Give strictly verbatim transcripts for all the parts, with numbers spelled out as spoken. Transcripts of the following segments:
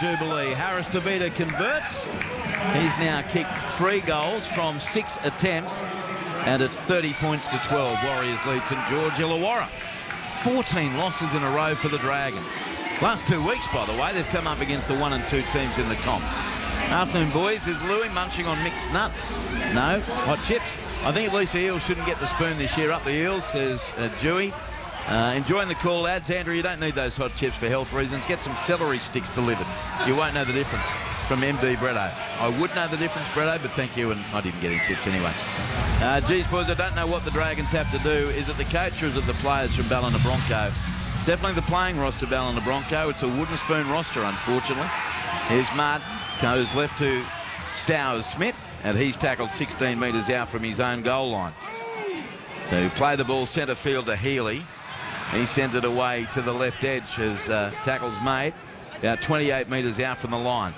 Jubilee. Harris DeVita converts. He's now kicked three goals from six attempts, and it's thirty points to twelve. Warriors lead St George Illawarra. fourteen losses in a row for the Dragons. Last two weeks, by the way, they've come up against the one and two teams in the comp. Afternoon, boys. Is Louis munching on mixed nuts? No. Hot chips? I think at least the Eels shouldn't get the spoon this year. Up the Eels, says uh, Dewey. Uh, enjoying the call, lads. Andrew, you don't need those hot chips for health reasons. Get some celery sticks delivered. You won't know the difference. From M D Bretto. I would know the difference, Bretto, but thank you, and I didn't get any chips anyway. Uh, geez, boys, I don't know what the Dragons have to do. Is it the coach or is it the players from Ballina Bronco? It's definitely the playing roster, Ballina Bronco. It's a wooden spoon roster, unfortunately. Here's Mart. Goes left to Stowers Smith, and he's tackled sixteen metres out from his own goal line. So play the ball centre field to Healy. He sends it away to the left edge as uh, tackle's made, about twenty-eight metres out from the line.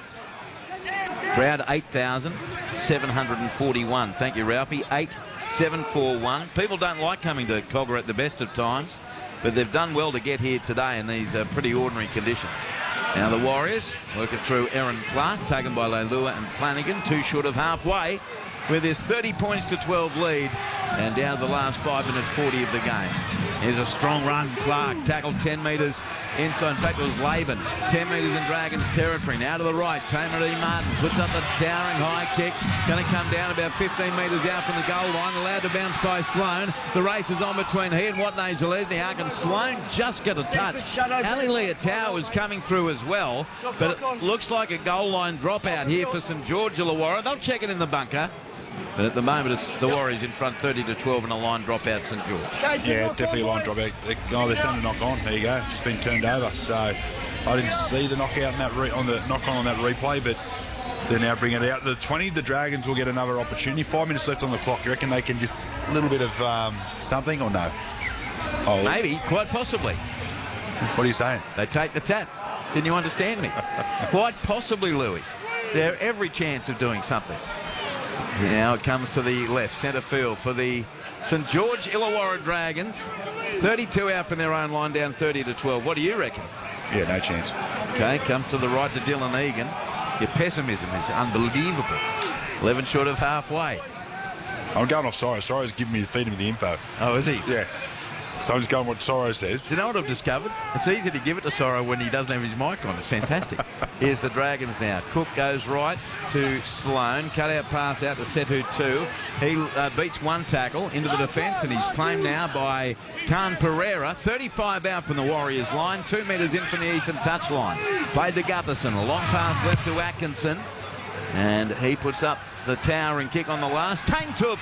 Crowd eight thousand seven hundred forty-one. Thank you, Ralphie. eight seven four one. People don't like coming to Cogger at the best of times, but they've done well to get here today in these uh, pretty ordinary conditions. Now the Warriors working through Aaron Clark, taken by Leilua and Flanagan, two short of halfway, with his thirty points to twelve lead, and down to the last five minutes forty of the game. Here's a strong run. Clark tackled ten metres inside. In fact, it was Laban. ten metres in Dragons territory. Now to the right. Tamer E. Martin puts up the towering high kick. Going to come down about fifteen metres out from the goal line. Allowed to bounce by Sloan. The race is on between he and Watney Zelezniak, and Sloan just got a touch. Ali Leotau is coming through as well, but it looks like a goal line dropout here for St George Illawarra. They'll check it in the bunker. But at the moment, it's the Warriors in front thirty to twelve and a line dropout St George. Yeah, definitely a line dropout. Oh, they're starting to knock on. There you go. It's been turned over. So I didn't see the knockout in that re on the knock on on that replay, but they're now bringing it out. The twenty, the Dragons will get another opportunity. Five minutes left on the clock. You reckon they can just a little bit of um, something or no? Oh, maybe, quite possibly. What are you saying? They take the tap. Didn't you understand me? Quite possibly, Louis. They're every chance of doing something. Now it comes to the left, centre field for the St George Illawarra Dragons. thirty-two out from their own line, down thirty to twelve. What do you reckon? Yeah, no chance. Okay, comes to the right to Dylan Egan. Your pessimism is unbelievable. eleven short of halfway. I'm going off Sorrow. Sorrow's giving me, feeding me the info. Oh, is he? Yeah. So I'm just going what Sorrow says. Do you know what I've discovered? It's easy to give it to Sorrow when he doesn't have his mic on. It's fantastic. Here's the Dragons now. Cook goes right to Sloan. Cut out pass out to Setu two. He uh, beats one tackle into the defence, and he's claimed now by Khan Pereira. thirty-five out from the Warriors line. Two metres in from the eastern touchline. Played to Gutherson. A long pass left to Atkinson. And he puts up the towering kick on the last. Tang Took